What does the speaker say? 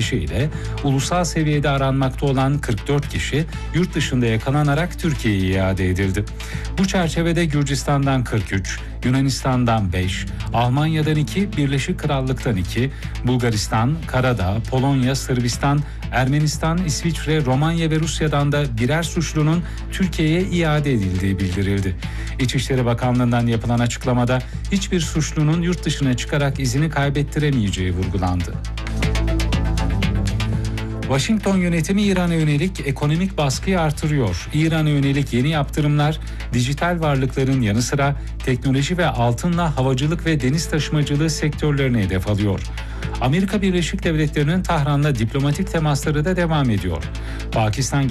ile ulusal seviyede aranmakta olan 44 kişi yurt dışında yakalanarak Türkiye'ye iade edildi. Bu çerçevede Gürcistan'dan 43, Yunanistan'dan 5, Almanya'dan 2, Birleşik Krallık'tan 2, Bulgaristan, Karadağ, Polonya, Sırbistan, Ermenistan, İsviçre, Romanya ve Rusya'dan da birer suçlunun Türkiye'ye iade edildiği bildirildi. İçişleri Bakanlığı'ndan yapılan açıklamada hiçbir suçlunun yurt dışına çıkarak izini kaybettiremeyeceği vurgulandı. Washington yönetimi İran'a yönelik ekonomik baskıyı artırıyor. İran'a yönelik yeni yaptırımlar dijital varlıkların yanı sıra teknoloji ve altınla havacılık ve deniz taşımacılığı sektörlerine hedef alıyor. Amerika Birleşik Devletleri'nin Tahran'la diplomatik temasları da devam ediyor. Pakistan